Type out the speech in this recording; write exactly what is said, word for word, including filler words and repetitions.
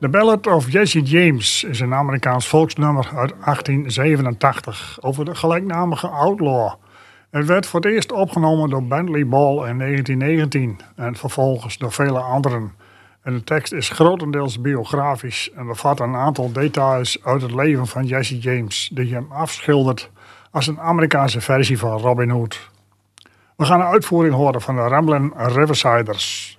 The Ballad of Jesse James is een Amerikaans volksnummer uit achttien zevenentachtig over de gelijknamige outlaw. Het werd voor het eerst opgenomen door Bentley Ball in negentien negentien en vervolgens door vele anderen. En de tekst is grotendeels biografisch en bevat een aantal details uit het leven van Jesse James, die hem afschildert als een Amerikaanse versie van Robin Hood. We gaan een uitvoering horen van de Ramblin' Riversiders.